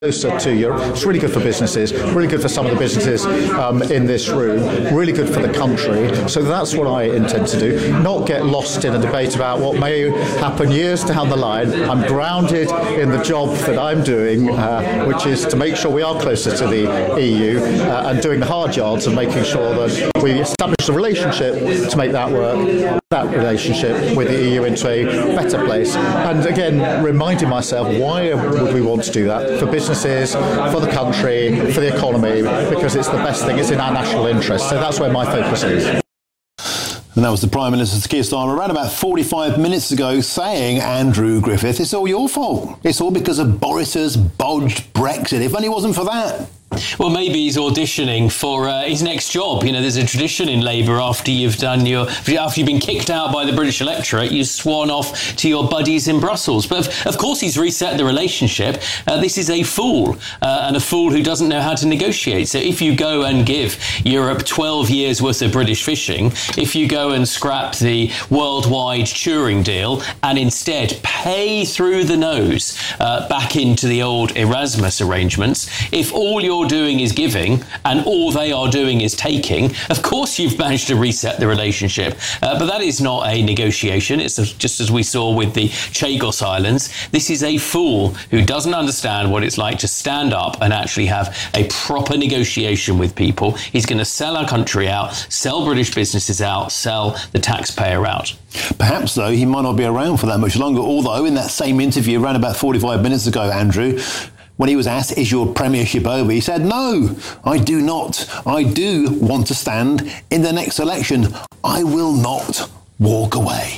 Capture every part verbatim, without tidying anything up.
closer to Europe. It's really good for businesses, really good for some of the businesses um, in this room, really good for the country. So that's what I intend to do, not get lost in a debate about what may happen years down the line. I'm grounded in the job that I'm doing, uh, which is to make sure we are closer to the E U uh, and doing the hard yards and making sure that we establish a relationship to make that work, that relationship with the E U into a better place. And again, reminding myself, why would we want to do that? For businesses, for the country, for the economy, because it's the best thing, it's in our national interest. So that's where my focus is. And that was the Prime Minister Keir Starmer around about forty-five minutes ago saying, Andrew Griffith, it's all your fault. It's all because of Boris's bodged Brexit. If only it wasn't for that. Well, maybe he's auditioning for uh, his next job. You know, there's a tradition in Labour after you've done your, after you've been kicked out by the British electorate, you swan off to your buddies in Brussels. But of, of course, he's reset the relationship. Uh, this is a fool, uh, and a fool who doesn't know how to negotiate. So if you go and give Europe twelve years worth of British fishing, if you go and scrap the worldwide Turing deal and instead pay through the nose uh, back into the old Erasmus arrangements, if all your doing is giving and all they are doing is taking, of course you've managed to reset the relationship. Uh, but that is not a negotiation. It's just as we saw with the Chagos Islands. This is a fool who doesn't understand what it's like to stand up and actually have a proper negotiation with people. He's going to sell our country out, sell British businesses out, sell the taxpayer out. Perhaps, though, he might not be around for that much longer, although in that same interview around about forty-five minutes ago, Andrew, when he was asked, is your premiership over? He said, no, I do not. I do want to stand in the next election. I will not walk away.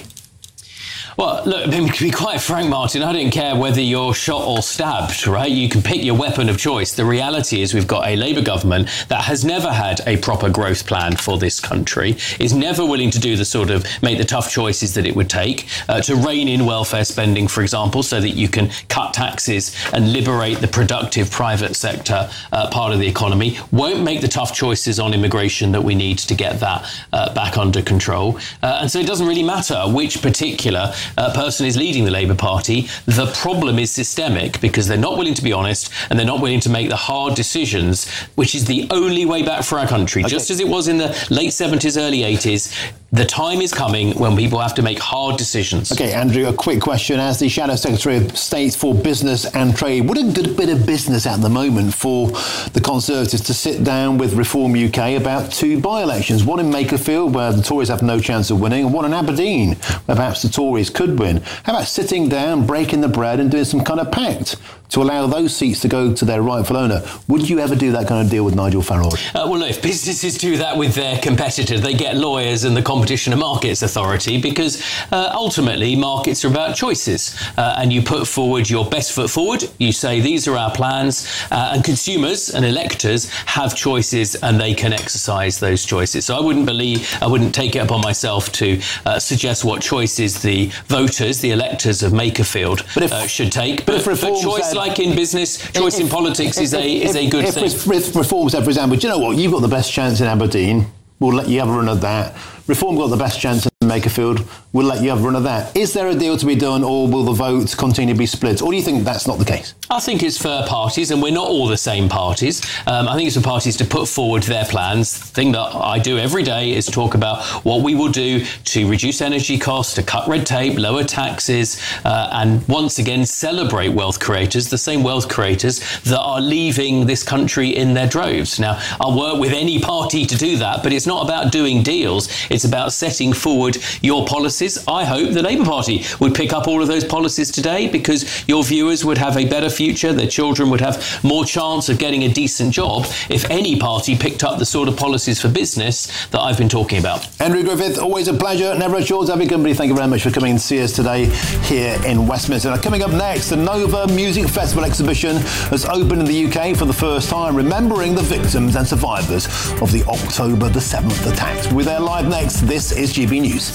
Well, look, I mean, to be quite frank, Martin, I don't care whether you're shot or stabbed, right? You can pick your weapon of choice. The reality is we've got a Labour government that has never had a proper growth plan for this country, is never willing to do the sort of, make the tough choices that it would take uh, to rein in welfare spending, for example, so that you can cut taxes and liberate the productive private sector uh, part of the economy, won't make the tough choices on immigration that we need to get that uh, back under control. Uh, and so it doesn't really matter which particular Uh, person is leading the Labour Party. The problem is systemic because they're not willing to be honest and they're not willing to make the hard decisions, which is the only way back for our country. Okay. Just as it was in the late seventies, early eighties, the time is coming when people have to make hard decisions. OK, Andrew, a quick question. As the Shadow Secretary of State for Business and Trade, what a good bit of business at the moment for the Conservatives to sit down with Reform U K about two by-elections, one in Makerfield, where the Tories have no chance of winning, and one in Aberdeen, where perhaps the Tories could win. How about sitting down, breaking the bread and doing some kind of pact to allow those seats to go to their rightful owner? Would you ever do that kind of deal with Nigel Farage? Uh, well, if businesses do that with their competitors, they get lawyers and the Competition and Markets Authority, because uh, ultimately markets are about choices. Uh, and you put forward your best foot forward. You say, these are our plans. Uh, and consumers and electors have choices and they can exercise those choices. So I wouldn't believe, I wouldn't take it upon myself to uh, suggest what choices the voters, the electors of Makerfield but if, uh, should take. But, but, but choice said, like in business, choice if, in politics if, is a is if, a good if thing. If Reform said, for example, do you know what, you've got the best chance in Aberdeen, we'll let you have a run at that. Reform got the best chance in Makerfield, we'll let you have a run at that. Is there a deal to be done, or will the votes continue to be split? Or do you think that's not the case? I think it's for parties, and we're not all the same parties. Um, I think it's for parties to put forward their plans. The thing that I do every day is talk about what we will do to reduce energy costs, to cut red tape, lower taxes, uh, and once again celebrate wealth creators, the same wealth creators that are leaving this country in their droves. Now, I'll work with any party to do that, but it's not about doing deals. It's about setting forward your policies. I hope the Labour Party would pick up all of those policies today, because your viewers would have a better future, their children would have more chance of getting a decent job if any party picked up the sort of policies for business that I've been talking about. Andrew Griffith, always a pleasure, never a chore to have your company. Thank you very much for coming and see us today here in Westminster. Now, coming up next, the Nova Music Festival exhibition has opened in the U K for the first time, remembering the victims and survivors of the October the seventh attacks. We're there live next. This is G B News.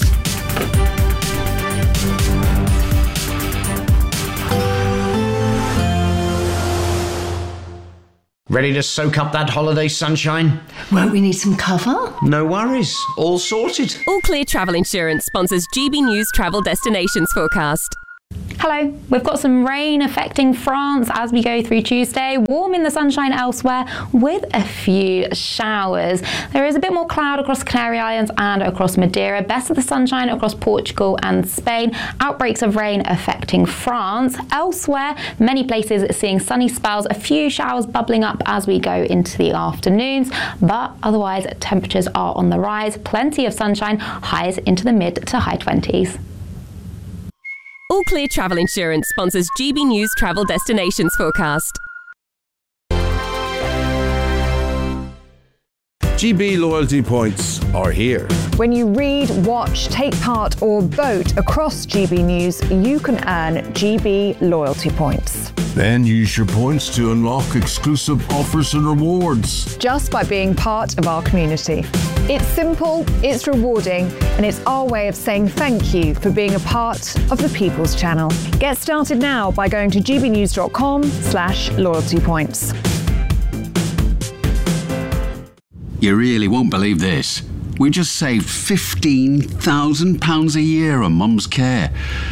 Ready to soak up that holiday sunshine? Won't we need some cover? No worries, all sorted. All Clear Travel Insurance sponsors G B News Travel Destinations Forecast. Hello, we've got some rain affecting France as we go through Tuesday, warm in the sunshine elsewhere with a few showers. There is a bit more cloud across Canary Islands and across Madeira, best of the sunshine across Portugal and Spain, outbreaks of rain affecting France. Elsewhere, many places seeing sunny spells, a few showers bubbling up as we go into the afternoons, but otherwise temperatures are on the rise, plenty of sunshine, highs into the mid to high twenties. All Clear Travel Insurance sponsors G B News Travel Destinations Forecast. G B loyalty points are here. When you read, watch, take part or vote across G B News, you can earn G B loyalty points. Then use your points to unlock exclusive offers and rewards. Just by being part of our community. It's simple, it's rewarding, and it's our way of saying thank you for being a part of the People's Channel. Get started now by going to gbnews.com slash loyalty points. You really won't believe this. We just saved fifteen thousand pounds a year on Mum's care.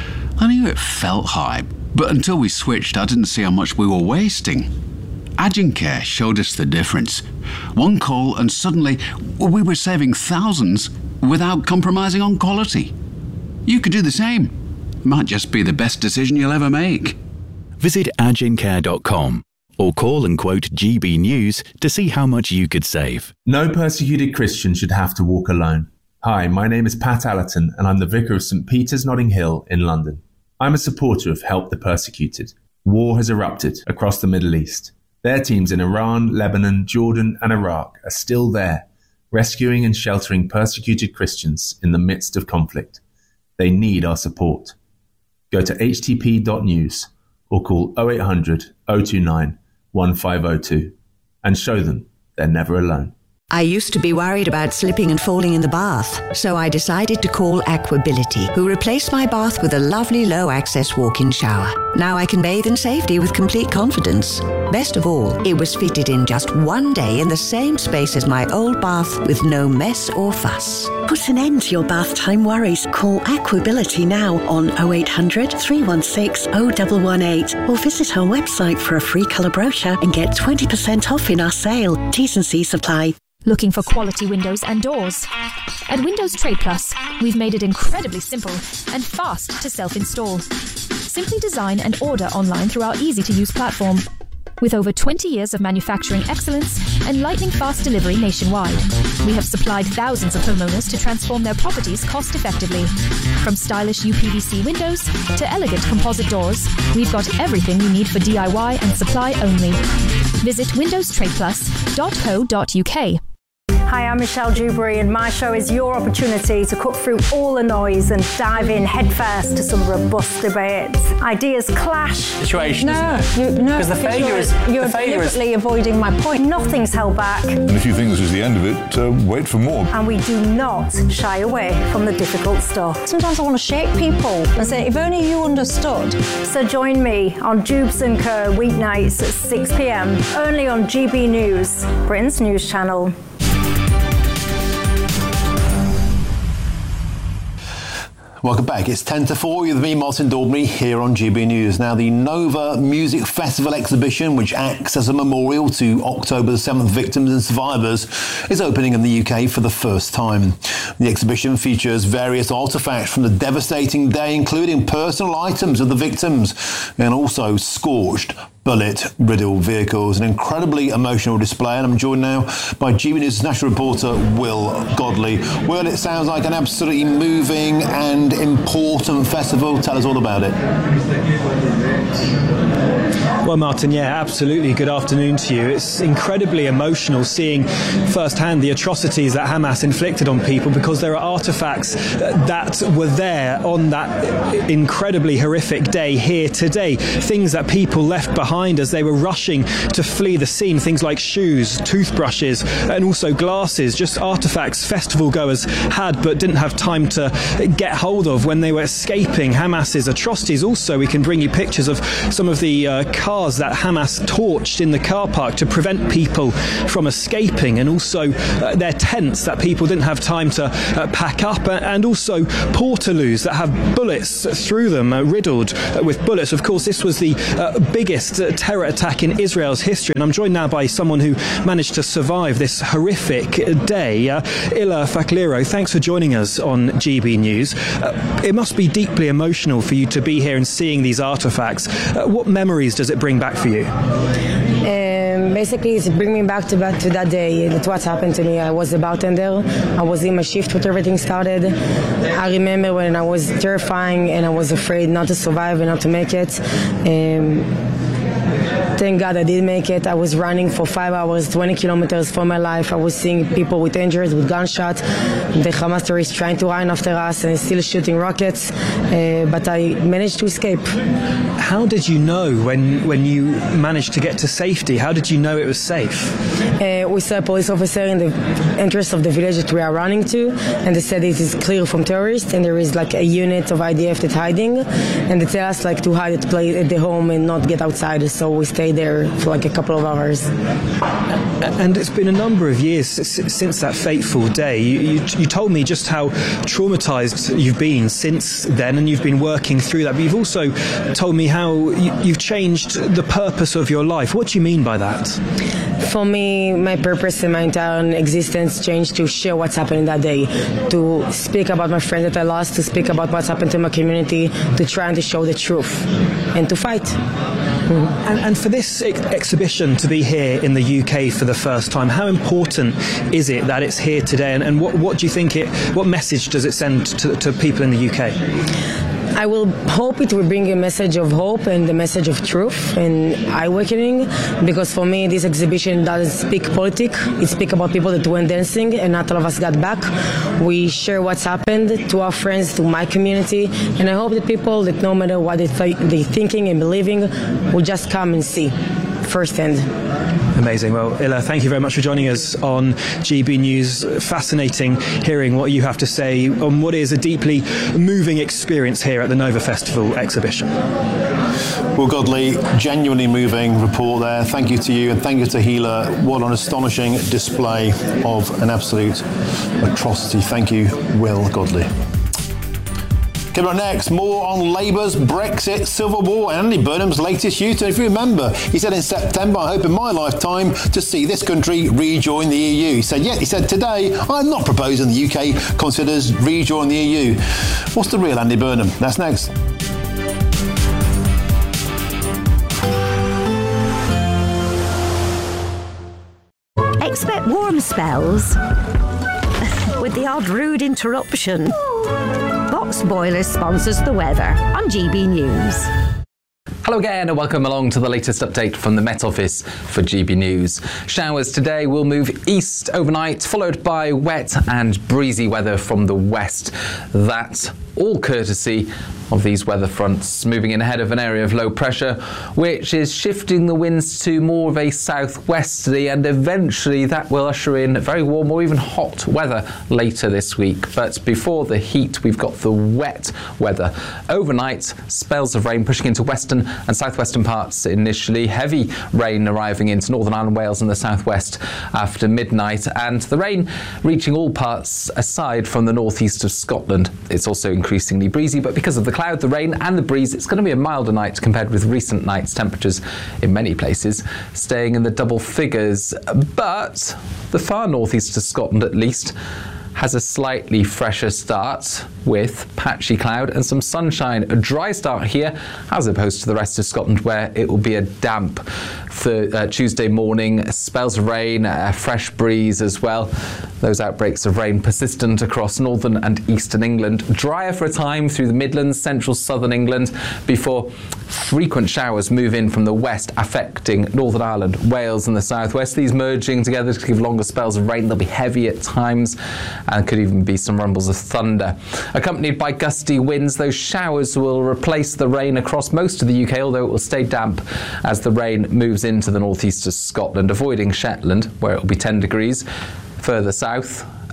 I knew it felt high, but until we switched, I didn't see how much we were wasting. Agencare showed us the difference. One call and suddenly we were saving thousands without compromising on quality. You could do the same. Might just be the best decision you'll ever make. Visit agencare dot com or call and quote G B News to see how much you could save. No persecuted Christian should have to walk alone. Hi, my name is Pat Allerton and I'm the Vicar of St Peter's Notting Hill in London. I'm a supporter of Help the Persecuted. War has erupted across the Middle East. Their teams in Iran, Lebanon, Jordan and Iraq are still there, rescuing and sheltering persecuted Christians in the midst of conflict. They need our support. Go to h t p dot news or call oh eight hundred, oh two nine, one five oh two and show them they're never alone. I used to be worried about slipping and falling in the bath, so I decided to call Aquability, who replaced my bath with a lovely low-access walk-in shower. Now I can bathe in safety with complete confidence. Best of all, it was fitted in just one day in the same space as my old bath with no mess or fuss. Put an end to your bath time worries. Call Aquability now on oh eight hundred, three one six, oh one one eight or visit our website for a free colour brochure and get twenty percent off in our sale. T's and C's apply. Looking for quality windows and doors? At Windows Trade Plus, we've made it incredibly simple and fast to self-install. Simply design and order online through our easy-to-use platform. With over twenty years of manufacturing excellence and lightning-fast delivery nationwide, we have supplied thousands of homeowners to transform their properties cost-effectively. From stylish U P V C windows to elegant composite doors, we've got everything you need for D I Y and supply only. Visit windows trade plus dot co dot u k. Hi, I'm Michelle Dewberry and my show is your opportunity to cut through all the noise and dive in headfirst to some robust debates. Ideas clash. Situation, no, isn't it? You, no, because the failure you're, is you're the failure deliberately is... avoiding my point. Nothing's held back. And if you think this is the end of it, uh, wait for more. And we do not shy away from the difficult stuff. Sometimes I want to shake people and say, if only you understood. So join me on Jubes and Co weeknights at six p m only on G B News, Britain's news channel. Welcome back. It's ten to four with me, Martin Daubney, here on G B News. Now, the Nova Music Festival exhibition, which acts as a memorial to October the seventh victims and survivors, is opening in the U K for the first time. The exhibition features various artefacts from the devastating day, including personal items of the victims and also scorched, bullet-riddled vehicles. An incredibly emotional display, and I'm joined now by G B News national reporter Will Godley. Will, it sounds like an absolutely moving and important festival. Tell us all about it. Well, Martin, yeah, absolutely. Good afternoon to you. It's incredibly emotional seeing firsthand the atrocities that Hamas inflicted on people, because there are artefacts that were there on that incredibly horrific day here today. Things that people left behind as they were rushing to flee the scene. Things like shoes, toothbrushes, and also glasses. Just artefacts festival goers had but didn't have time to get hold of when they were escaping Hamas's atrocities. Also, we can bring you pictures of some of the uh, cars cars that Hamas torched in the car park to prevent people from escaping, and also uh, their tents that people didn't have time to uh, pack up, and also portaloos that have bullets through them, uh, riddled uh, with bullets. Of course, this was the uh, biggest uh, terror attack in Israel's history, and I'm joined now by someone who managed to survive this horrific day. Uh, Ila Fakliro, thanks for joining us on G B News. Uh, it must be deeply emotional for you to be here and seeing these artefacts. Uh, what memories does it bring back for you? Um, basically, it's bringing me back to back to that day. That's what happened to me. I was a bartender. I was in my shift when everything started. I remember when I was terrifying and I was afraid not to survive and not to make it. Um, Thank God I did make it. I was running for five hours, twenty kilometers for my life. I was seeing people with injuries, with gunshots. The Hamas terrorists trying to run after us and still shooting rockets. Uh, but I managed to escape. How did you know when, when you managed to get to safety? How did you know it was safe? Uh, we saw a police officer in the entrance of the village that we are running to, and they said it is clear from terrorists, and there is like a unit of I D F that's hiding, and they tell us like to hide at, play at the home and not get outside. So we stayed there for like a couple of hours. And it's been a number of years since that fateful day. You, you, you told me just how traumatized you've been since then, and you've been working through that. But you've also told me how you, you've changed the purpose of your life. What do you mean by that? For me, my purpose in my entire existence changed to share what's happened that day, to speak about my friends that I lost, to speak about what's happened to my community, to try and to show the truth, and to fight. Mm-hmm. And, and for this ex- exhibition to be here in the U K for the first time, how important is it that it's here today, and, and what, what do you think it, what message does it send to, to people in the U K? I will hope it will bring a message of hope and the message of truth and eye-awakening, because for me this exhibition doesn't speak politics, it speaks about people that went dancing and not all of us got back. We share what's happened to our friends, to my community, and I hope that people that no matter what they th- they're thinking and believing will just come and see firsthand. Amazing. Well, Ila, thank you very much for joining us on G B News. Fascinating hearing what you have to say on what is a deeply moving experience here at the Nova Festival exhibition. Well, Godly, genuinely moving report there. Thank you to you, and thank you to Hila. What an astonishing display of an absolute atrocity. Thank you, Will Godly. Coming up next, more on Labour's Brexit civil war and Andy Burnham's latest U-turn. If you remember, he said in September, I hope in my lifetime to see this country rejoin the E U. He said, yeah, he said today, I'm not proposing the U K considers rejoin the E U. What's the real Andy Burnham? That's next. Expect warm spells with the odd rude interruption. Box Boilers sponsors the weather on G B News. Hello again and welcome along to the latest update from the Met Office for G B News. Showers today will move east overnight, followed by wet and breezy weather from the west. That's all courtesy of these weather fronts moving in ahead of an area of low pressure, which is shifting the winds to more of a southwesterly, and eventually that will usher in very warm or even hot weather later this week. But before the heat, we've got the wet weather. Overnight, spells of rain pushing into western and southwestern parts initially, heavy rain arriving into Northern Ireland, Wales and the southwest after midnight, and the rain reaching all parts aside from the northeast of Scotland. It's also increasingly breezy, but because of the cloud, the rain and the breeze, it's going to be a milder night compared with recent nights. Temperatures in many places staying in the double figures, but the far northeast of Scotland at least has a slightly fresher start with patchy cloud and some sunshine. A dry start here as opposed to the rest of Scotland where it will be a damp th- uh, Tuesday morning, spells of rain, a fresh breeze as well. Those outbreaks of rain persistent across northern and eastern England. Drier for a time through the Midlands, central southern England before frequent showers move in from the west affecting Northern Ireland, Wales and the southwest. These merging together to give longer spells of rain. They'll be heavy at times and could even be some rumbles of thunder. Accompanied by gusty winds, those showers will replace the rain across most of the U K, although it will stay damp as the rain moves into the northeast of Scotland, avoiding Shetland, where it will be ten degrees. Further south,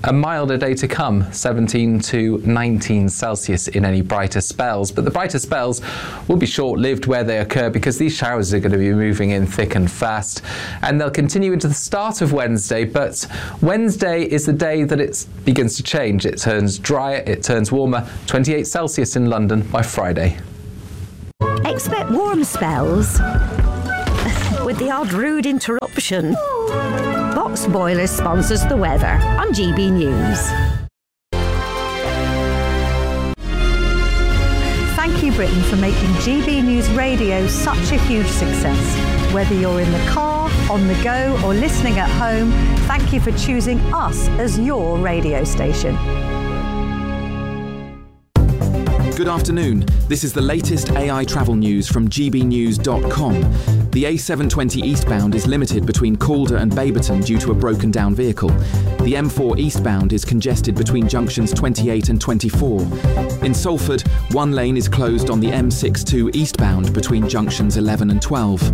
A milder day to come, seventeen to nineteen Celsius in any brighter spells. But the brighter spells will be short-lived where they occur because these showers are going to be moving in thick and fast. And they'll continue into the start of Wednesday. But Wednesday is the day that it begins to change. It turns drier, it turns warmer, twenty-eight Celsius in London by Friday. Expect warm spells with the odd rude interruption. Box Boilers sponsors the weather on G B News. Thank you, Britain, for making G B News Radio such a huge success. Whether you're in the car, on the go, or listening at home, thank you for choosing us as your radio station. Good afternoon. This is the latest A I travel news from G B news dot com. The A seven twenty eastbound is limited between Calder and Baberton due to a broken down vehicle. The M four eastbound is congested between junctions twenty-eight and twenty-four. In Salford, one lane is closed on the M sixty-two eastbound between junctions eleven and twelve.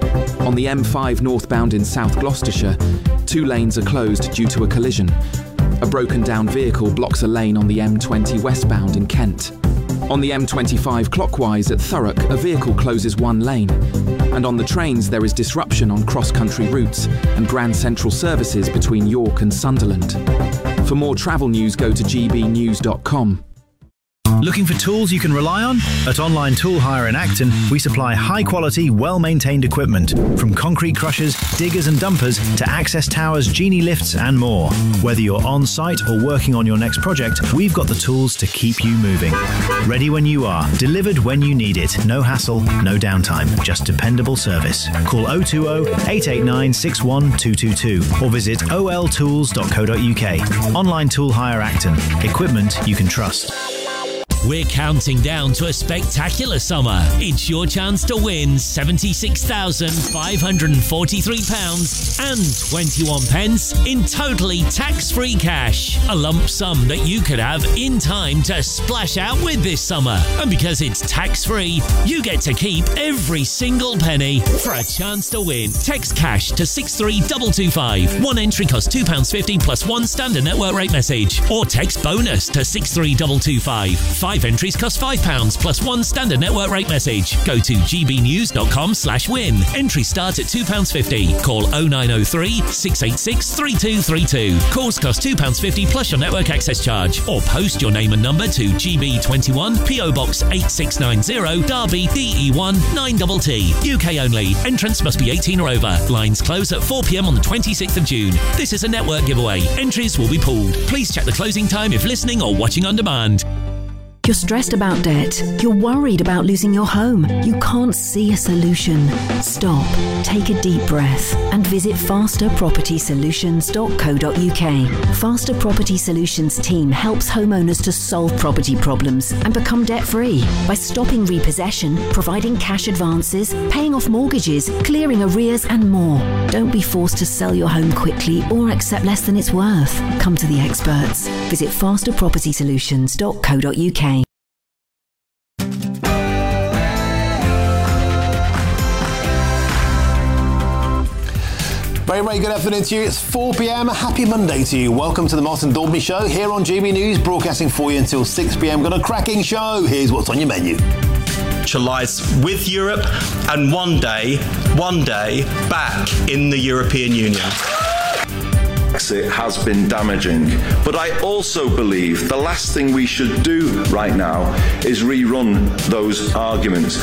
On the M five northbound in South Gloucestershire, two lanes are closed due to a collision. A broken down vehicle blocks a lane on the M twenty westbound in Kent. On the M twenty-five clockwise at Thurrock, a vehicle closes one lane. And on the trains, there is disruption on cross-country routes and Grand Central services between York and Sunderland. For more travel news, go to G B news dot com. Looking for tools you can rely on? At Online Tool Hire in Acton, we supply high-quality, well-maintained equipment, from concrete crushers, diggers and dumpers to access towers, genie lifts and more. Whether you're on-site or working on your next project, we've got the tools to keep you moving. Ready when you are, delivered when you need it. No hassle, no downtime, just dependable service. Call oh two oh, eight eight nine, six one two two two or visit o l tools dot co dot u k. Online Tool Hire Acton. Equipment you can trust. We're counting down to a spectacular summer. It's your chance to win seventy-six thousand five hundred forty-three pounds and twenty-one pence in totally tax-free cash. A lump sum that you could have in time to splash out with this summer. And because it's tax-free, you get to keep every single penny for a chance to win. Text cash to six three two two five. One entry costs two pounds fifty plus one standard network rate message. Or text bonus to six three two two five. Five entries cost five pounds plus one standard network rate message. Go to G B news dot com slash win. Entry starts at two pounds fifty. Call oh nine oh three, six eight six, three two three two. Calls cost two pounds fifty plus your network access charge. Or post your name and number to G B twenty-one, P O Box eight six nine zero, Derby, D E one nine T T. U K only. Entrance must be eighteen or over. Lines close at four p m on the twenty-sixth of June. This is a network giveaway. Entries will be pooled. Please check the closing time if listening or watching on demand. You're stressed about debt. You're worried about losing your home. You can't see a solution. Stop, take a deep breath and visit faster property solutions dot co dot u k. Faster Property Solutions team helps homeowners to solve property problems and become debt-free by stopping repossession, providing cash advances, paying off mortgages, clearing arrears and more. Don't be forced to sell your home quickly or accept less than it's worth. Come to the experts. Visit faster property solutions dot co dot u k. Very, very good afternoon to you. It's four p m. Happy Monday to you. Welcome to the Martin Dalby Show here on G B News, broadcasting for you until six p m. Got a cracking show. Here's what's on your menu. Lies with Europe and one day, one day back in the European Union. Brexit has been damaging, but I also believe the last thing we should do right now is rerun those arguments.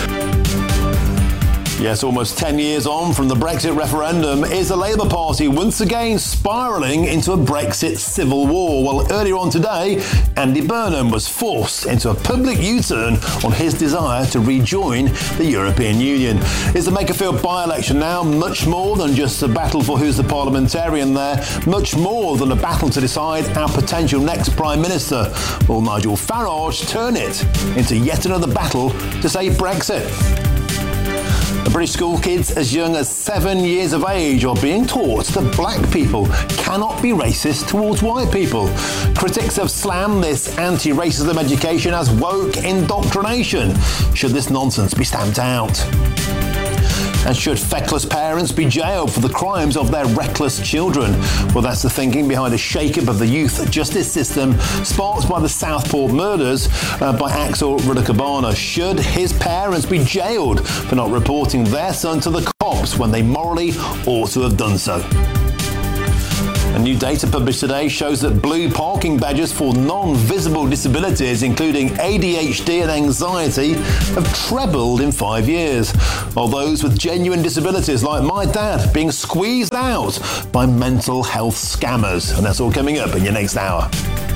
Yes, almost ten years on from the Brexit referendum, is the Labour Party once again spiralling into a Brexit civil war? Well, earlier on today, Andy Burnham was forced into a public U-turn on his desire to rejoin the European Union. Is the Makerfield by-election now much more than just a battle for who's the parliamentarian there? Much more than a battle to decide our potential next Prime Minister? Will Nigel Farage turn it into yet another battle to save Brexit? The British school kids as young as seven years of age are being taught that black people cannot be racist towards white people. Critics have slammed this anti-racism education as woke indoctrination. Should this nonsense be stamped out? And should feckless parents be jailed for the crimes of their reckless children? Well, that's the thinking behind a shake-up of the youth justice system sparked by the Southport murders uh, by Axel Rudakabana. Should his parents be jailed for not reporting their son to the cops when they morally ought to have done so? A new data published today shows that blue parking badges for non-visible disabilities, including A D H D and anxiety, have trebled in five years, while those with genuine disabilities like my dad being squeezed out by mental health scammers. And that's all coming up in your next hour.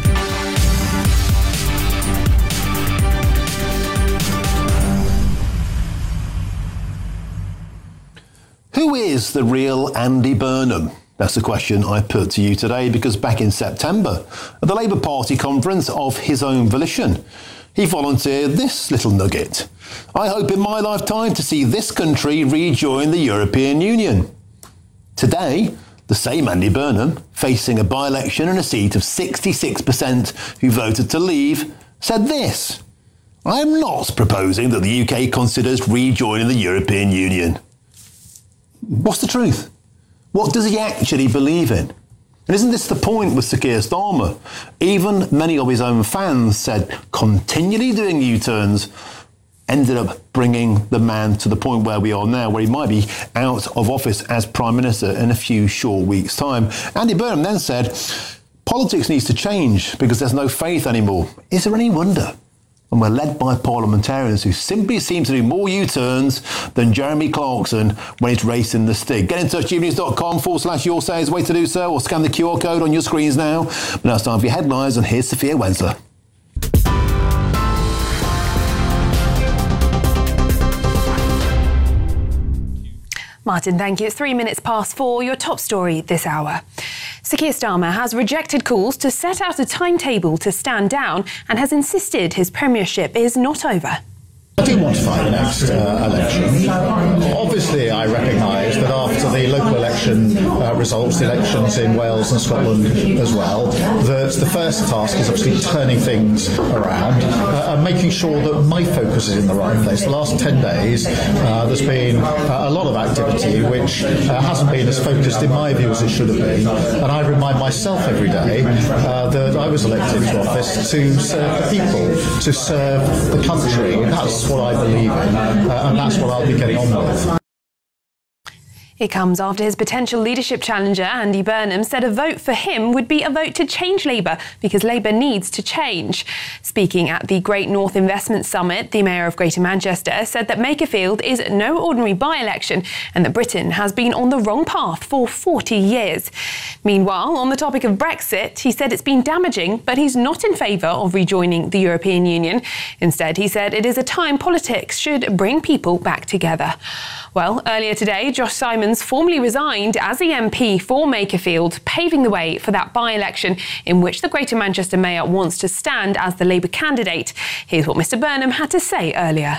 Who is the real Andy Burnham? That's the question I put to you today, because back in September, at the Labour Party conference of his own volition, he volunteered this little nugget. I hope in my lifetime to see this country rejoin the European Union. Today, the same Andy Burnham, facing a by-election in a seat of sixty-six percent who voted to leave, said this: I am not proposing that the U K considers rejoining the European Union. What's the truth? What does he actually believe in? And isn't this the point with Sir Keir Starmer? Even many of his own fans said continually doing U-turns ended up bringing the man to the point where we are now, where he might be out of office as Prime Minister in a few short weeks' time. Andy Burnham then said, politics needs to change because there's no faith anymore. Is there any wonder? And we're led by parliamentarians who simply seem to do more U-turns than Jeremy Clarkson when it's racing the stick. Get in touch, gbnews.com forward slash your say is the way to do so, or scan the Q R code on your screens now. But now it's time for your headlines, and here's Sophia Wensler. Martin, thank you. It's three minutes past four. Your top story this hour. Sir Keir Starmer has rejected calls to set out a timetable to stand down and has insisted his premiership is not over. I do want to fight the next uh, election. Obviously, I recognise that after the local election uh, results, the elections in Wales and Scotland as well, that the first task is obviously turning things around uh, and making sure that my focus is in the right place. The last ten days, uh, there's been uh, a lot of activity which uh, hasn't been as focused, in my view, as it should have been. And I remind myself every day uh, that I was elected to office to serve the people, to serve the country. That's what I believe in, uh, and that's what I'll be getting on with. It comes after his potential leadership challenger, Andy Burnham, said a vote for him would be a vote to change Labour because Labour needs to change. Speaking at the Great North Investment Summit, the Mayor of Greater Manchester said that Makerfield is no ordinary by-election and that Britain has been on the wrong path for forty years. Meanwhile, on the topic of Brexit, he said it's been damaging, but he's not in favour of rejoining the European Union. Instead, he said it is a time politics should bring people back together. Well, earlier today, Josh Simons formally resigned as the M P for Makerfield, paving the way for that by-election in which the Greater Manchester Mayor wants to stand as the Labour candidate. Here's what Mr Burnham had to say earlier.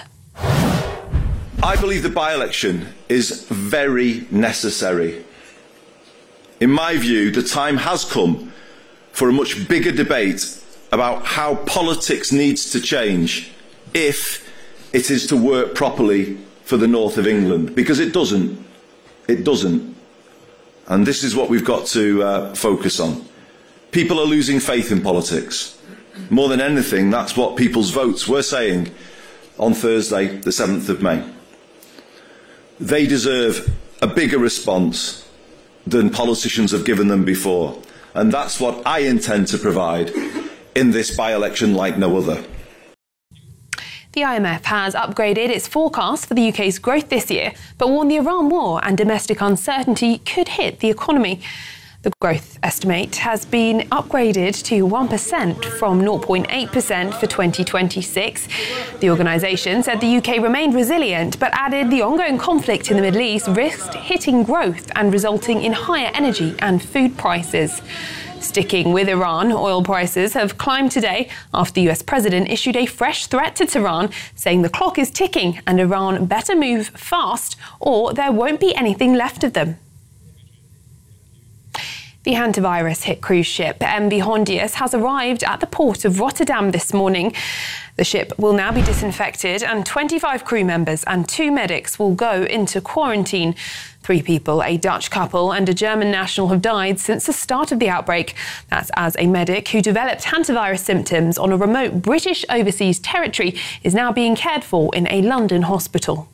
I believe the by-election is very necessary. In my view, the time has come for a much bigger debate about how politics needs to change if it is to work properly for the north of England, because it doesn't. It doesn't. And this is what we've got to uh, focus on. People are losing faith in politics. More than anything, that's what people's votes were saying on Thursday, the seventh of May. They deserve a bigger response than politicians have given them before. And that's what I intend to provide in this by-election like no other. The I M F has upgraded its forecast for the U K's growth this year, but warned the Iran war and domestic uncertainty could hit the economy. The growth estimate has been upgraded to one percent from zero point eight percent for twenty twenty-six. The organisation said the U K remained resilient, but added the ongoing conflict in the Middle East risked hitting growth and resulting in higher energy and food prices. Sticking with Iran, oil prices have climbed today after the U S president issued a fresh threat to Tehran, saying the clock is ticking and Iran better move fast or there won't be anything left of them. The hantavirus-hit cruise ship M V Hondius has arrived at the port of Rotterdam this morning. The ship will now be disinfected and twenty-five crew members and two medics will go into quarantine. Three people, a Dutch couple and a German national, have died since the start of the outbreak. That's as a medic who developed hantavirus symptoms on a remote British overseas territory is now being cared for in a London hospital.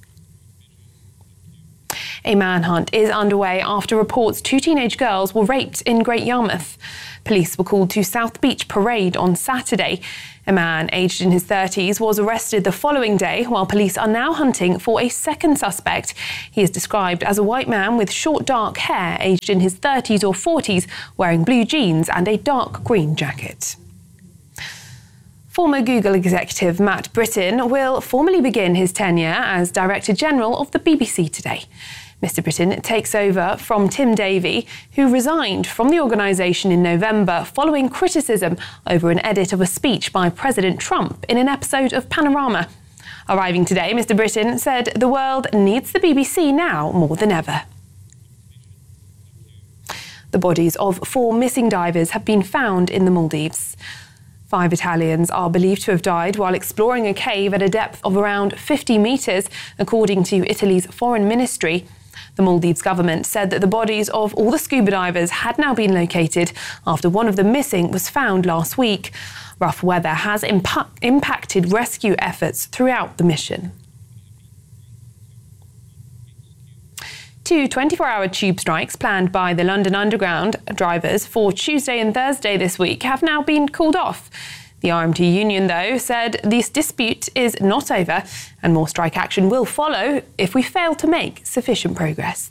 A manhunt is underway after reports two teenage girls were raped in Great Yarmouth. Police were called to South Beach Parade on Saturday. A man aged in his thirties was arrested the following day, while police are now hunting for a second suspect. He is described as a white man with short dark hair, aged in his thirties or forties, wearing blue jeans and a dark green jacket. Former Google executive Matt Britton will formally begin his tenure as Director General of the B B C today. Mister Britton takes over from Tim Davie, who resigned from the organisation in November following criticism over an edit of a speech by President Trump in an episode of Panorama. Arriving today, Mister Britton said the world needs the B B C now more than ever. The bodies of four missing divers have been found in the Maldives. Five Italians are believed to have died while exploring a cave at a depth of around fifty metres, according to Italy's foreign ministry. The Maldives government said that the bodies of all the scuba divers had now been located after one of the missing was found last week. Rough weather has impa- impacted rescue efforts throughout the mission. Two twenty-four hour tube strikes planned by the London Underground drivers for Tuesday and Thursday this week have now been called off. The R M T union, though, said this dispute is not over and more strike action will follow if we fail to make sufficient progress.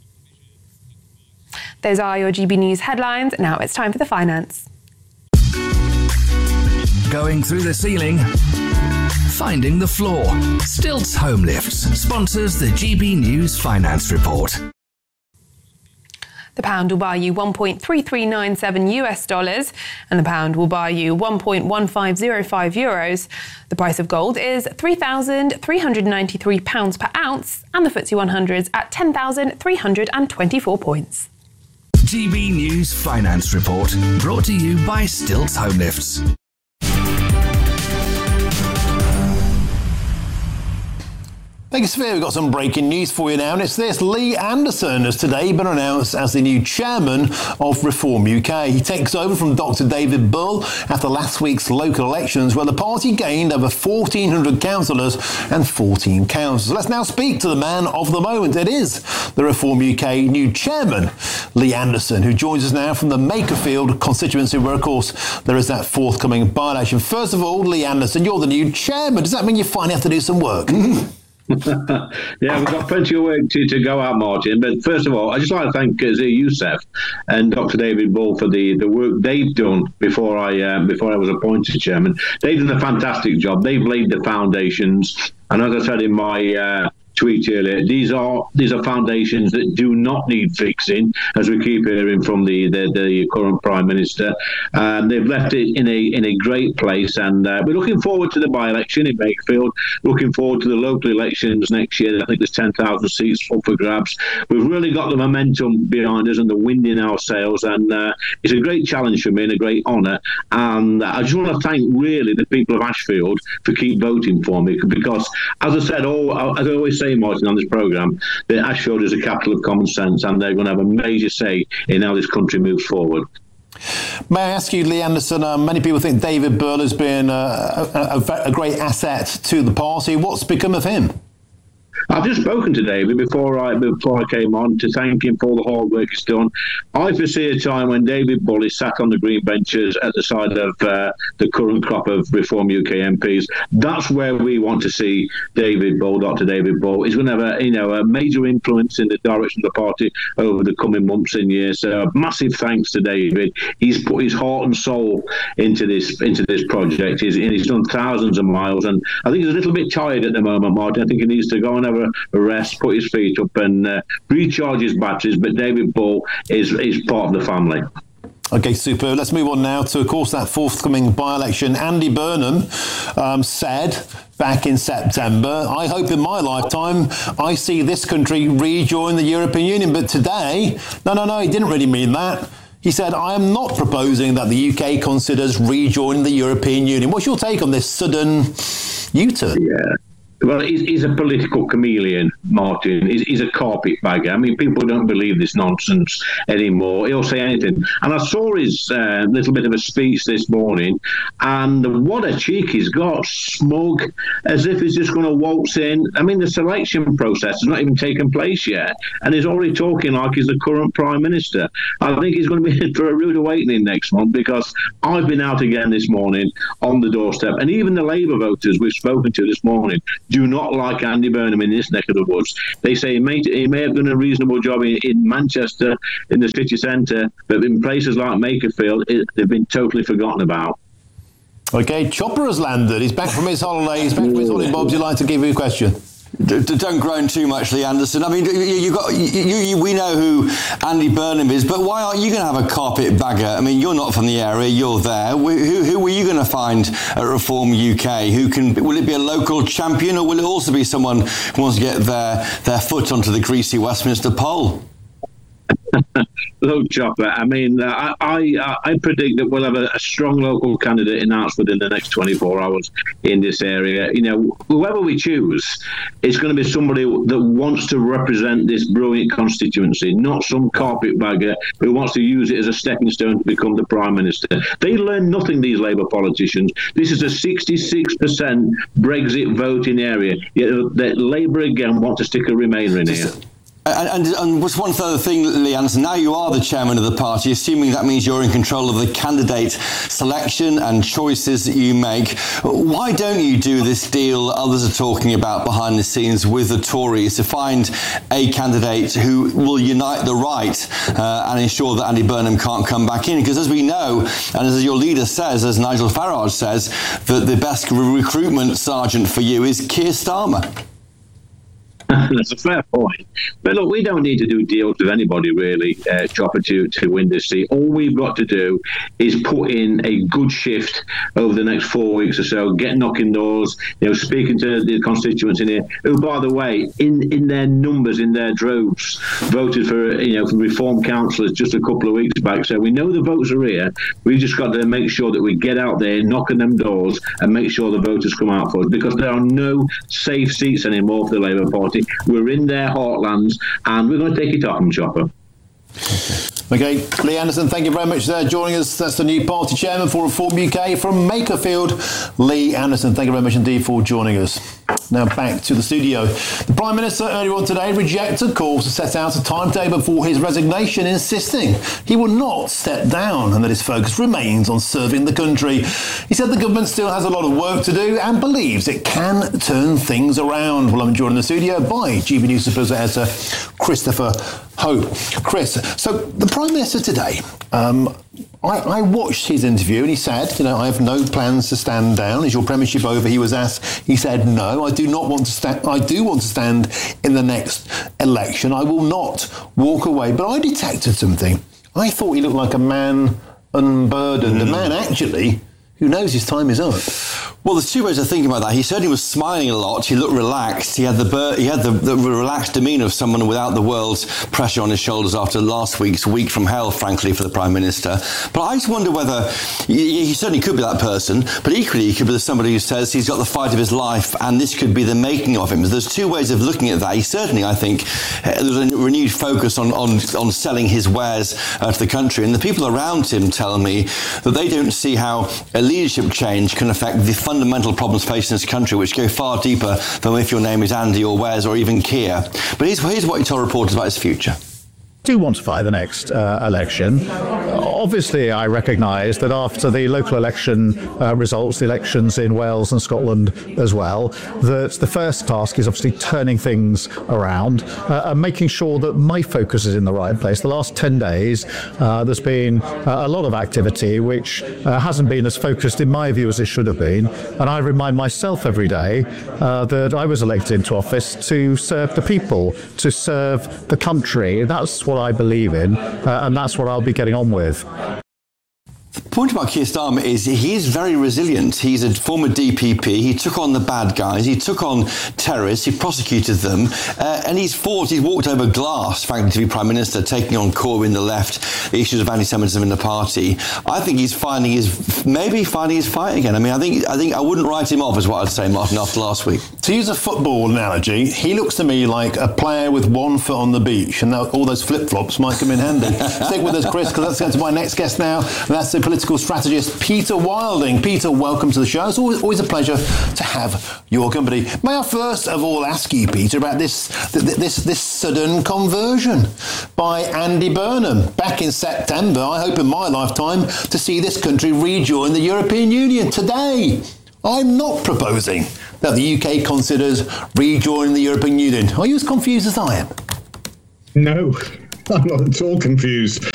Those are your G B News headlines. Now it's time for the finance. Going through the ceiling, finding the floor. Stilts Home Lifts sponsors the G B News Finance Report. The pound will buy you one point three three nine seven US dollars and the pound will buy you one point one five zero five euros. The price of gold is three thousand three hundred ninety-three pounds per ounce and the F T S E one hundred is at ten thousand three hundred twenty-four points. G B News Finance Report, brought to you by Stilts Home Lifts. Thank you, Sophia. We've got some breaking news for you now, and it's this. Lee Anderson has today been announced as the new chairman of Reform U K. He takes over from Doctor David Bull after last week's local elections, where the party gained over fourteen hundred councillors and fourteen councils. Let's now speak to the man of the moment. It is the Reform U K new chairman, Lee Anderson, who joins us now from the Makerfield constituency, where, of course, there is that forthcoming by-election. First of all, Lee Anderson, you're the new chairman. Does that mean you finally have to do some work? Yeah, we've got plenty of work to, to go out, Martin. But first of all, I'd just like to thank uh, Zia Youssef and Doctor David Bull for the, the work they've done before I uh, before I was appointed chairman. They've done a fantastic job. They've laid the foundations. And as I said in my uh, tweet earlier, these are these are foundations that do not need fixing, as we keep hearing from the the, the current Prime Minister. Um, they've left it in a in a great place, and uh, we're looking forward to the by-election in Makerfield. Looking forward to the local elections next year. I think there's ten thousand seats up for grabs. We've really got the momentum behind us and the wind in our sails, and uh, it's a great challenge for me and a great honour. And I just want to thank really the people of Ashfield for keep voting for me, because, as I said, all as I always say, Martin, on this programme, that Ashfield is a capital of common sense and they're going to have a major say in how this country moves forward. May I ask you, Lee Anderson, uh, many people think David Bull has been uh, a, a, a great asset to the party. What's become of him? I've just spoken to David before I before I came on to thank him for all the hard work he's done. I foresee a time when David Bull is sat on the green benches at the side of uh, the current crop of Reform U K M Ps. That's where we want to see David Bull, Doctor David Bull. He's going to have a, you know, a major influence in the direction of the party over the coming months and years. So massive thanks to David. He's put his heart and soul into this into this project. He's, he's done thousands of miles, and I think he's a little bit tired at the moment, Martin. I think he needs to go and have a, a rest, put his feet up and uh, recharge his batteries, but David Bull is, is part of the family. OK, super. Let's move on now to, of course, that forthcoming by-election. Andy Burnham um, said back in September, I hope in my lifetime I see this country rejoin the European Union. But today, no, no, no, he didn't really mean that. He said, I am not proposing that the U K considers rejoining the European Union. What's your take on this sudden U-turn? Yeah. Well, he's, he's a political chameleon, Martin. He's, he's a carpetbagger. I mean, people don't believe this nonsense anymore. He'll say anything. And I saw his uh, little bit of a speech this morning, and what a cheek he's got, smug, as if he's just going to waltz in. I mean, the selection process has not even taken place yet, and he's already talking like he's the current Prime Minister. I think he's going to be in for a rude awakening next month, because I've been out again this morning on the doorstep, and even the Labour voters we've spoken to this morning do not like Andy Burnham in this neck of the woods. They say he may, he may have done a reasonable job in, in Manchester, in the city centre, but in places like Makerfield, it, they've been totally forgotten about. OK, Chopper has landed. He's back from his holiday. He's back from his holiday. Bob, would you like to give you a question? Don't groan too much, Lee Anderson. I mean, you, you got you, you, we know who Andy Burnham is, but why aren't you going to have a carpetbagger? I mean, you're not from the area, you're there. Who, who were you going to find at Reform U K? Who can? Will it be a local champion, or will it also be someone who wants to get their their foot onto the greasy Westminster pole? Look, Chopper, I mean, uh, I, I I predict that we'll have a, a strong local candidate announced within the next twenty-four hours in this area. You know, whoever we choose, it's going to be somebody that wants to represent this brilliant constituency, not some carpetbagger who wants to use it as a stepping stone to become the Prime Minister. They learn nothing, these Labour politicians. This is a sixty-six percent Brexit voting area, yet that Labour again want to stick a Remainer in here. And, and, and what's one further thing, Lee Anderson, now you are the chairman of the party, assuming that means you're in control of the candidate selection and choices that you make. Why don't you do this deal others are talking about behind the scenes with the Tories to find a candidate who will unite the right uh, and ensure that Andy Burnham can't come back in? Because as we know, and as your leader says, as Nigel Farage says, that the best recruitment sergeant for you is Keir Starmer. That's a fair point. But look, we don't need to do deals with anybody, really, uh, Chopper, to, to win this seat. All we've got to do is put in a good shift over the next four weeks or so, get knocking doors, you know, speaking to the constituents in here, who, by the way, in, in their numbers, in their droves, voted for, you know, for Reform councillors just a couple of weeks back. So we know the votes are here. We've just got to make sure that we get out there, knocking them doors, and make sure the voters come out for us, because there are no safe seats anymore for the Labour Party. We're in their heartlands, and we're going to take it up, Chopper. OK, Lee Anderson, thank you very much for joining us. That's the new party chairman for Reform U K from Makerfield, Lee Anderson. Thank you very much indeed for joining us. Now back to the studio. The Prime Minister earlier on today rejected calls to set out a timetable for his resignation, insisting he will not step down and that his focus remains on serving the country. He said the government still has a lot of work to do and believes it can turn things around. Well, I'm joined in the studio by G B News Supervisor editor Christopher Hope. Chris, so the Prime Minister today, um, I, I watched his interview and he said, you know, I have no plans to stand down. Is your premiership over? He was asked. He said, no, I do not want to stand. I do want to stand in the next election. I will not walk away. But I detected something. I thought he looked like a man unburdened, mm. a man actually who knows his time is up. Well, there's two ways of thinking about that. He certainly was smiling a lot. He looked relaxed. He had the he had the, the relaxed demeanour of someone without the world's pressure on his shoulders after last week's week from hell, frankly, for the Prime Minister. But I just wonder whether he, he certainly could be that person, but equally he could be somebody who says he's got the fight of his life and this could be the making of him. There's two ways of looking at that. He certainly, I think, uh, there's a renewed focus on, on, on selling his wares uh, to the country. And the people around him tell me that they don't see how a leadership change can affect the fundamental problems facing this country, which go far deeper than if your name is Andy or Wes or even Keir. But here's, here's what he told reporters about his future. Do want to fight the next uh, election. Obviously, I recognise that after the local election uh, results, the elections in Wales and Scotland as well, that the first task is obviously turning things around uh, and making sure that my focus is in the right place. The last ten days, uh, there's been uh, a lot of activity which uh, hasn't been as focused, in my view, as it should have been. And I remind myself every day uh, that I was elected into office to serve the people, to serve the country. That's what I believe in, uh, and that's what I'll be getting on with. point about Keir Starmer is he is very resilient. He's a former D P P. He took on the bad guys. He took on terrorists. He prosecuted them. Uh, and he's fought, he's walked over glass, frankly, to be Prime Minister, taking on Corbyn, the left, the issues of anti-Semitism in the party. I think he's finding his, maybe finding his fight again. I mean, I think I think I wouldn't write him off, is what I'd say, Martin, after last week. To use a football analogy, he looks to me like a player with one foot on the beach, and that, all those flip-flops might come in handy. Stick with us, Chris, because let's get to my next guest now, and that's the political strategist Peter Wilding. Peter, welcome to the show. It's always, always a pleasure to have your company. May I first of all ask you, Peter, about this this this sudden conversion by Andy Burnham back in September. I hope in my lifetime to see this country rejoin the European Union. Today, I'm not proposing that the U K considers rejoining the European Union. Are you as confused as I am? No, I'm not at all confused.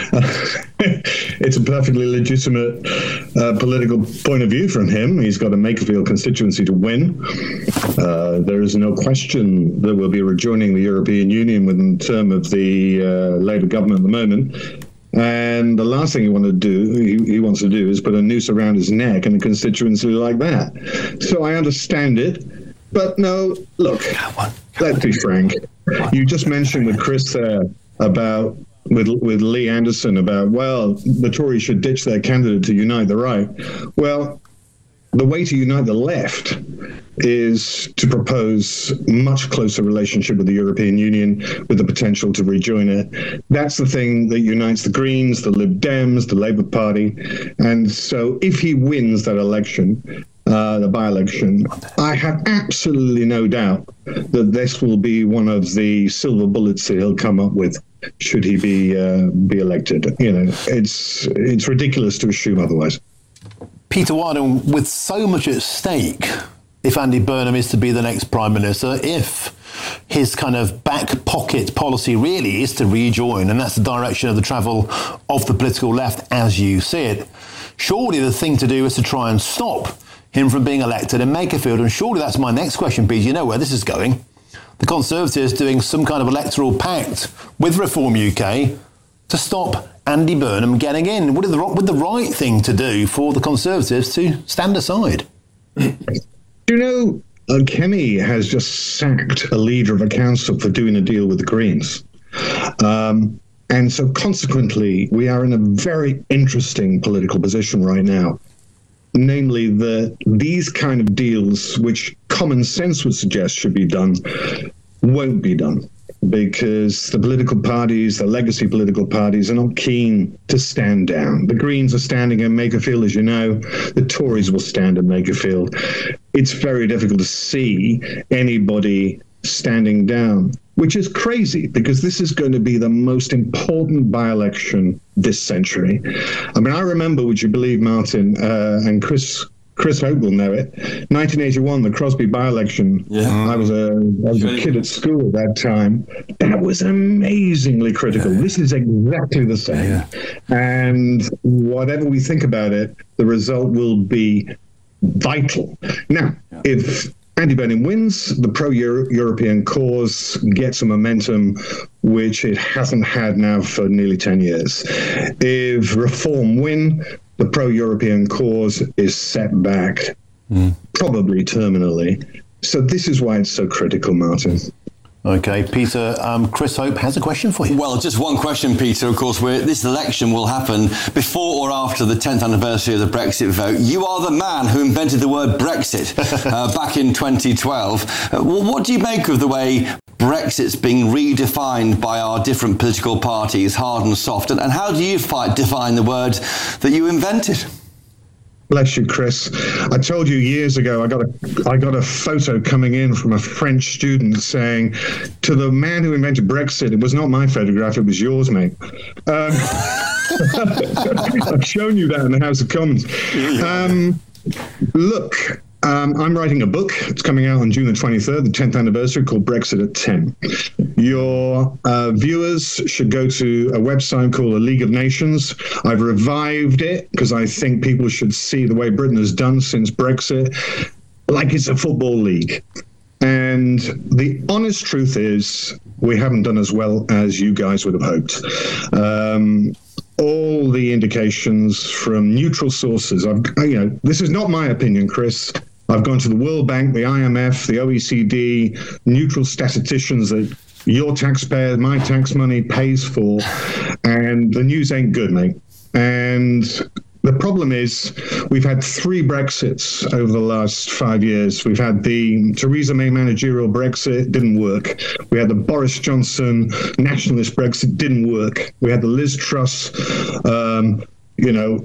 It's a perfectly legitimate uh, political point of view from him. He's got a Makerfield constituency to win. Uh, there is no question that we'll be rejoining the European Union within the term of the uh, Labour government at the moment. And the last thing he wanted to do, he, he wants to do, is put a noose around his neck in a constituency like that. So I understand it. But no, look, let's be frank. You just mentioned with Chris there about with with Lee Anderson about, well, the Tories should ditch their candidate to unite the right. Well, the way to unite the left is to propose much closer relationship with the European Union with the potential to rejoin it. That's the thing that unites the Greens, the Lib Dems, the Labour Party. And so if he wins that election, uh, the by-election, I have absolutely no doubt that this will be one of the silver bullets that he'll come up with should he be uh, be elected. You know, it's it's ridiculous to assume otherwise. Peter Wilding, with so much at stake, if Andy Burnham is to be the next Prime Minister, if his kind of back pocket policy really is to rejoin, and that's the direction of the travel of the political left as you see it, surely the thing to do is to try and stop him from being elected in Makerfield. And surely that's my next question, Peter. You know where this is going. The Conservatives doing some kind of electoral pact with Reform U K to stop Andy Burnham getting in. Would the, would the right thing to do for the Conservatives to stand aside? You know, uh, Kenny has just sacked a leader of a council for doing a deal with the Greens. Um, and so consequently, we are in a very interesting political position right now. Namely, that these kind of deals, which common sense would suggest should be done, won't be done. Because the political parties, the legacy political parties, are not keen to stand down. The Greens are standing in Makerfield, as you know. The Tories will stand in Makerfield. It's very difficult to see anybody standing down, which is crazy, because this is going to be the most important by-election this century. I mean, I remember, would you believe, Martin, uh, and Chris Chris Hope will know it, nineteen eighty-one, the Crosby by-election. Yeah. I was a I was a kid at school at that time. That was amazingly critical. Yeah. This is exactly the same. Yeah. And whatever we think about it, the result will be vital. Now, yeah. if Andy Burnham wins, the pro-European cause gets a momentum which it hasn't had now for nearly ten years. If Reform win, the pro-European cause is set back, mm. probably terminally. So this is why it's so critical, Martin. OK, Peter, um, Chris Hope has a question for you. Well, just one question, Peter. Of course, we're, this election will happen before or after the tenth anniversary of the Brexit vote. You are the man who invented the word Brexit uh, back in twenty twelve. Uh, well, what do you make of the way Brexit's being redefined by our different political parties, hard and soft? And, and how do you fight, define the word that you invented? Bless you, Chris. I told you years ago, I got a I got a photo coming in from a French student saying, to the man who invented Brexit, it was not my photograph, it was yours, mate. Um, I've shown you that in the House of Commons. Um, look, um, I'm writing a book. It's coming out on June the twenty-third, the tenth anniversary, called Brexit at ten. Your uh, viewers should go to a website called the League of Nations. I've revived it because I think people should see the way Britain has done since Brexit, like it's a football league. And the honest truth is, we haven't done as well as you guys would have hoped. Um, all the indications from neutral sources. I've, you know, this is not my opinion, Chris. I've gone to the World Bank, the I M F, the O E C D, neutral statisticians that your taxpayer, my tax money pays for, and the news ain't good, mate. And the problem is we've had three Brexits over the last five years. We've had the Theresa May managerial Brexit, didn't work. We had the Boris Johnson nationalist Brexit, didn't work. We had the Liz Truss, um, you know,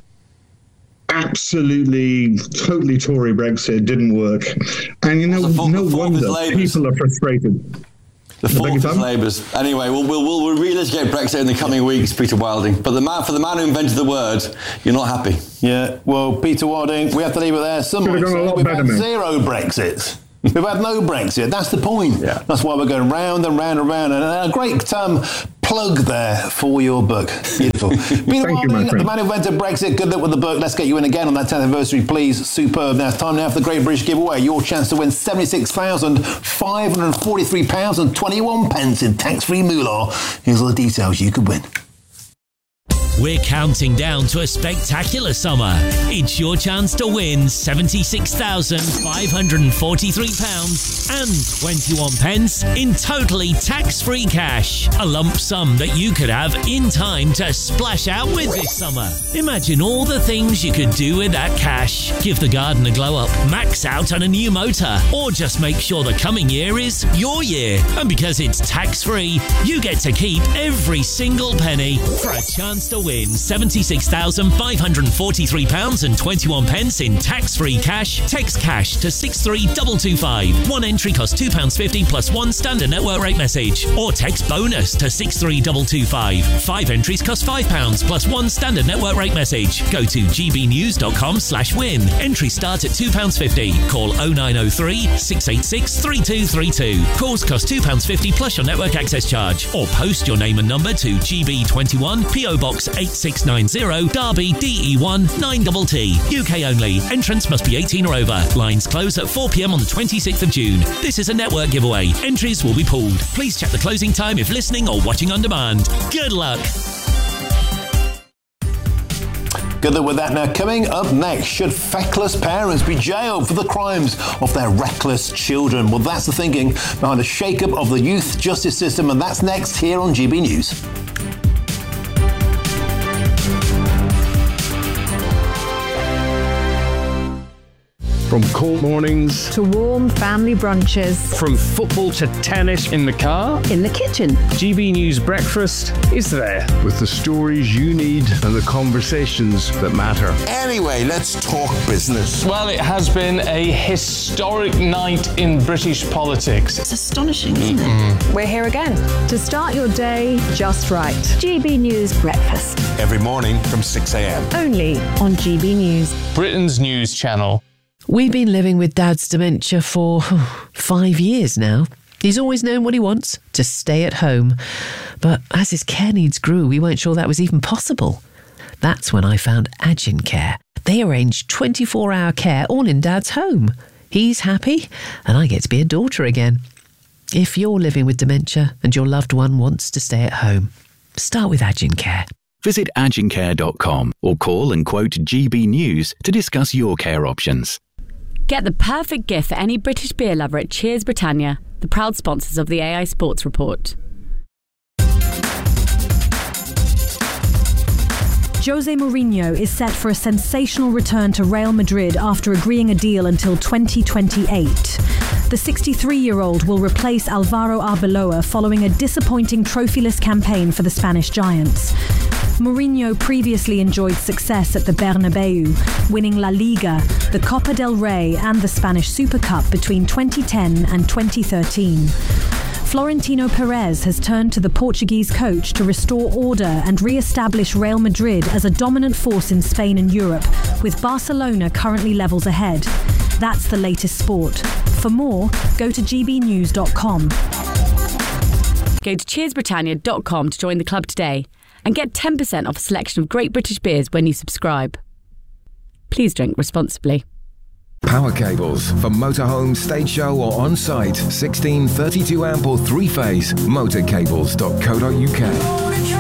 absolutely, totally Tory Brexit, didn't work. And, you know, fourth, no wonder people are frustrated. The fourth is Labour's. Anyway, we'll, we'll, we'll relitigate Brexit in the coming weeks, Peter Wilding. But the man, for the man who invented the word, you're not happy. Yeah, well, Peter Wilding, we have to leave it there. Some might say we've had zero Brexits. We've had no Brexit. That's the point. Yeah. That's why we're going round and round and round. And a great um, plug there for your book. Beautiful. Peter Wilding, the man who invented Brexit. Good luck with the book. Let's get you in again on that tenth anniversary, please. Superb. Now it's time now for the Great British Giveaway. Your chance to win seventy-six thousand five hundred forty-three pounds and twenty-one pence in tax-free moolah. Here's all the details you could win. We're counting down to a spectacular summer. It's your chance to win seventy-six thousand five hundred forty-three pounds and twenty-one pence in totally tax-free cash. A lump sum that you could have in time to splash out with this summer. Imagine all the things you could do with that cash. Give the garden a glow up, max out on a new motor, or just make sure the coming year is your year. And because it's tax-free, you get to keep every single penny for a chance to win seventy-six thousand five hundred forty-three pounds and twenty-one pence in tax-free cash. Text cash to six three two two five. One entry costs two pounds fifty plus one standard network rate message. Or text bonus to six three two two five. Five entries cost five pounds plus one standard network rate message. Go to gbnews.com slash win. Entries start at two pounds fifty. Call oh nine oh three, six eight six, three two three two. Calls cost two pounds fifty plus your network access charge. Or post your name and number to G B twenty-one, P O Box eight six nine zero, Derby, D E one nine T T. U K only. Entrance must be eighteen or over. Lines close at four p m on the twenty-sixth of June. This is a network giveaway. Entries will be pooled. Please check the closing time if listening or watching on demand. Good luck. Good luck with that. Now, coming up next, should feckless parents be jailed for the crimes of their reckless children? Well, that's the thinking behind a shake-up of the youth justice system, and that's next here on G B News. From cold mornings to warm family brunches, from football to tennis in the car, in the kitchen, G B News Breakfast is there with the stories you need and the conversations that matter. Anyway, let's talk business. Well, it has been a historic night in British politics. It's astonishing, isn't mm-hmm. it? We're here again to start your day just right. G B News Breakfast. Every morning from six a m. Only on G B News. Britain's news channel. We've been living with Dad's dementia for oh, five years now. He's always known what he wants, to stay at home. But as his care needs grew, we weren't sure that was even possible. That's when I found Agin Care. They arrange twenty-four hour care all in Dad's home. He's happy, and I get to be a daughter again. If you're living with dementia and your loved one wants to stay at home, start with Agin Care. Visit agin care dot com or call and quote G B News to discuss your care options. Get the perfect gift for any British beer lover at Cheers Britannia, the proud sponsors of the A I Sports Report. Jose Mourinho is set for a sensational return to Real Madrid after agreeing a deal until twenty twenty-eight. The sixty-three-year-old will replace Alvaro Arbeloa following a disappointing trophyless campaign for the Spanish Giants. Mourinho previously enjoyed success at the Bernabeu, winning La Liga, the Copa del Rey and the Spanish Super Cup between twenty ten and twenty thirteen. Florentino Perez has turned to the Portuguese coach to restore order and re-establish Real Madrid as a dominant force in Spain and Europe, with Barcelona currently levels ahead. That's the latest sport. For more, go to g b news dot com. Go to cheers britannia dot com to join the club today and get ten percent off a selection of great British beers when you subscribe. Please drink responsibly. Power cables for motorhome, stage show or on-site. sixteen, thirty-two amp or three-phase. motor cables dot co dot u k.